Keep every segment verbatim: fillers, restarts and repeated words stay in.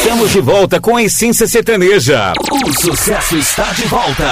Estamos de volta com a Essência Sertaneja. O sucesso está de volta.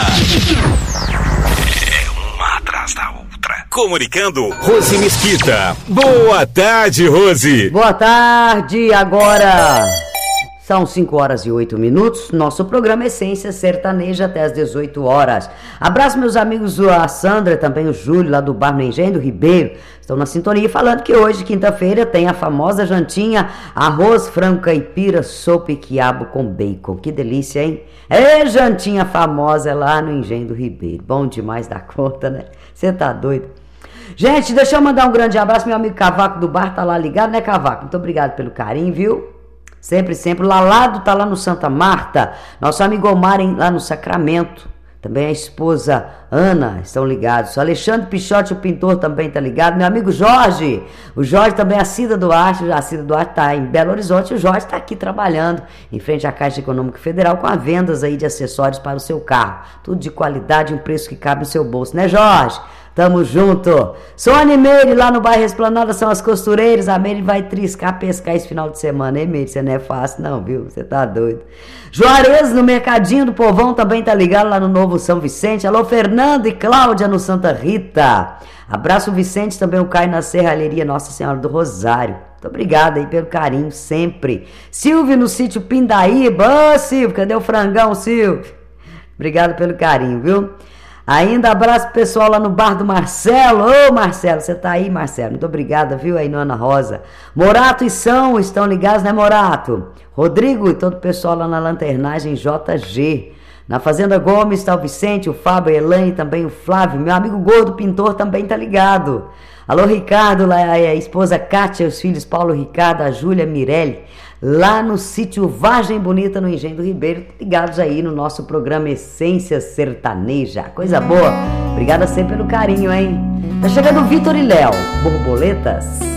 É uma atrás da outra. Comunicando, Rose Mesquita. Boa tarde, Rose. Boa tarde, agora são cinco horas e oito minutos. Nosso programa Essência Sertaneja até as dezoito horas. Abraço meus amigos, a Sandra, também o Júlio, lá do bar no Engenho do Ribeiro. Estão na sintonia falando que hoje, quinta-feira, tem a famosa jantinha arroz, frango caipira, sopa e quiabo com bacon. Que delícia, hein? É jantinha famosa lá no Engenho do Ribeiro. Bom demais da conta, né? Você tá doido? Gente, deixa eu mandar um grande abraço. Meu amigo Cavaco do bar tá lá ligado, né, Cavaco? Muito obrigado pelo carinho, viu? Sempre, sempre. O Lalado tá lá no Santa Marta. Nosso amigo Omar em, lá no Sacramento. Também a esposa Ana estão ligados. O Alexandre Pichote, o pintor, também tá ligado. Meu amigo Jorge. O Jorge também, a Cida Duarte. A Cida Duarte tá em Belo Horizonte. O Jorge tá aqui trabalhando em frente à Caixa Econômica Federal com as vendas aí de acessórios para o seu carro. Tudo de qualidade, um preço que cabe no seu bolso, né, Jorge? Tamo junto. Sônia e Meire lá no bairro Esplanada são as costureiras. A Meire vai triscar, pescar esse final de semana, hein, Meire? Você não é fácil não, viu? Você tá doido. Juarez no Mercadinho do Povão também tá ligado lá no Novo São Vicente. Alô, Fernando e Cláudia no Santa Rita. Abraço Vicente, também o Caio na Serralheria Nossa Senhora do Rosário. Muito obrigado aí pelo carinho sempre. Silvio no sítio Pindaíba. Ô, Silvio, cadê o frangão, Silvio? Obrigado pelo carinho, viu? Ainda abraço pro pessoal lá no bar do Marcelo. Ô, Marcelo, você tá aí, Marcelo? Muito obrigada, viu, aí, Ana Rosa. Morato e São estão ligados, né, Morato? Rodrigo e todo o pessoal lá na Lanternagem J G. Na Fazenda Gomes está o Vicente, o Fábio, a Elaine, também o Flávio. Meu amigo Gordo Pintor também tá ligado. Alô, Ricardo, lá, a esposa Kátia, os filhos Paulo Ricardo, a Júlia Mirelli. Lá no sítio Vargem Bonita, no Engenho do Ribeiro, ligados aí no nosso programa Essência Sertaneja. Coisa boa. Obrigada sempre pelo carinho, hein? Tá chegando o Vitor e Léo. Borboletas.